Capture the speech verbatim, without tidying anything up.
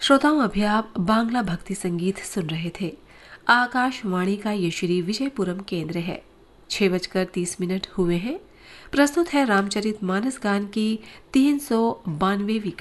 श्रोताओं, अभी आप बांग्ला भक्ति संगीत सुन रहे थे। आकाशवाणी का ये श्री विजयपुरम केंद्र है। छह बजकर तीस मिनट हुए हैं। प्रस्तुत है रामचरित मानस गान की तीन सौ बानवेवीं